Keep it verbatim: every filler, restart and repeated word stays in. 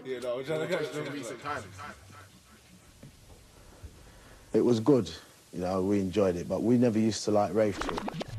Yeah, no, I'm trying to catch them. Recent times. It was good, you know, we enjoyed it, but we never used to like rave to it.